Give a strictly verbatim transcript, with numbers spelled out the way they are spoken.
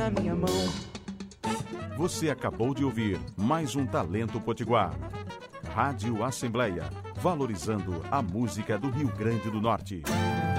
na minha mão. Você acabou de ouvir mais um Talento Potiguar. Rádio Assembleia, valorizando a música do Rio Grande do Norte.